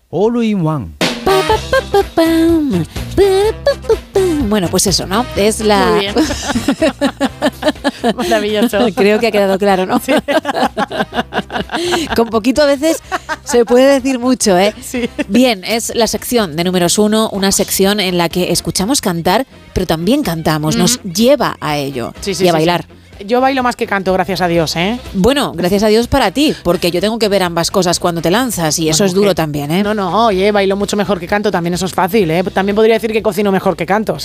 All in One. Bueno, pues eso, ¿no? Es la... Muy bien. Maravilloso. Creo que ha quedado claro, ¿no? Sí. Con poquito a veces se puede decir mucho, ¿eh? Sí. Bien, es la sección de Números 1, una sección en la que escuchamos cantar, pero también cantamos, nos lleva a ello y a bailar. Sí. Yo bailo más que canto, gracias a Dios, ¿eh? Bueno, gracias a Dios para ti, porque yo tengo que ver ambas cosas cuando te lanzas y eso es duro también, ¿eh? No, oye, bailo mucho mejor que canto, también eso es fácil, ¿eh? También podría decir que cocino mejor que canto.